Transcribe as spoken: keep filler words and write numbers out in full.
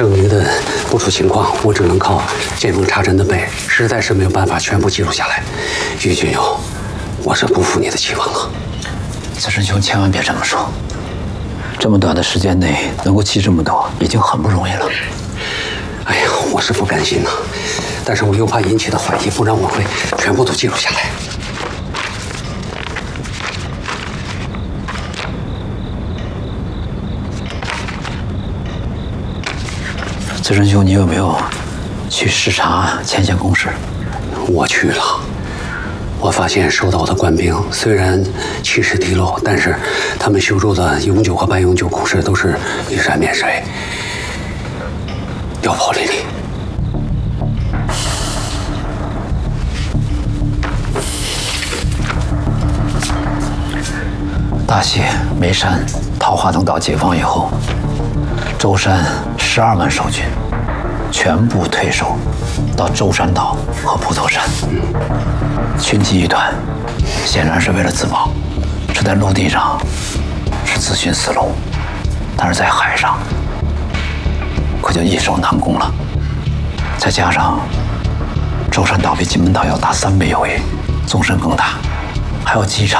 剩余的部署情况，我只能靠见缝插针的背，实在是没有办法全部记录下来。于军友，我是辜负你的期望了。 子申兄，千万别这么说。这么短的时间内能够记这么多，已经很不容易了。 哎呀，我是不甘心呐，但是我又怕引起的怀疑，不然我会全部都记录下来。 子申兄，你有没有去视察前线工事？ 我去了，我发现收到的官兵虽然气势低落，但是他们修筑的永久和半永久工事都是一山面水，有魄力力。 大谢、眉山、桃花等岛解放以后，舟山十二万守军全部退守到舟山岛和普陀山。群机一团，显然是为了自保，是在陆地上是自寻死路，但是在海上可就易守难攻了。再加上舟山岛比金门岛要大三倍有余，纵深更大，还有机场。